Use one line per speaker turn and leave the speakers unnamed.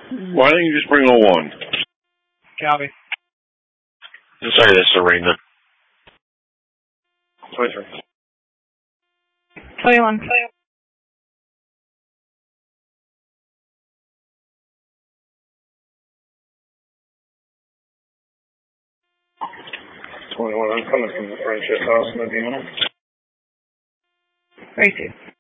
Why don't you just bring a 1?
Copy.
Sorry, that's Serena.
23.
21.
21. I'm coming from the friendship house in Indiana.
32.